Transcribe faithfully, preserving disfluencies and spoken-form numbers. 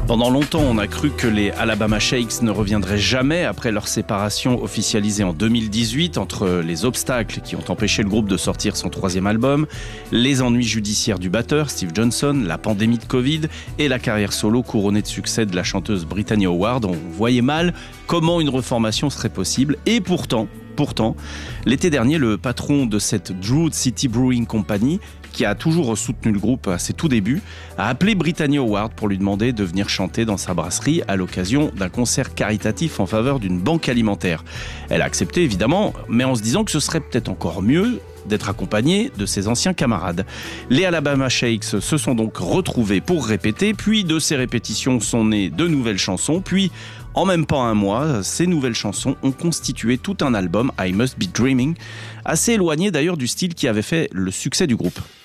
Pendant longtemps, on a cru que les Alabama Shakes ne reviendraient jamais après leur séparation officialisée en deux mille dix-huit entre les obstacles qui ont empêché le groupe de sortir son troisième album, les ennuis judiciaires du batteur Steve Johnson, la pandémie de Covid et la carrière solo couronnée de succès de la chanteuse Brittany Howard. On voyait mal comment une reformation serait possible et pourtant, pourtant, l'été dernier, le patron de cette Druid City Brewing Company, qui a toujours soutenu le groupe à ses tout débuts, a appelé Brittany Howard pour lui demander de venir chanter dans sa brasserie à l'occasion d'un concert caritatif en faveur d'une banque alimentaire. Elle a accepté évidemment, mais en se disant que ce serait peut-être encore mieux d'être accompagnée de ses anciens camarades. Les Alabama Shakes se sont donc retrouvés pour répéter, puis de ces répétitions sont nées de nouvelles chansons, puis en même pas un mois, ces nouvelles chansons ont constitué tout un album, I Must Be Dreaming, assez éloigné d'ailleurs du style qui avait fait le succès du groupe.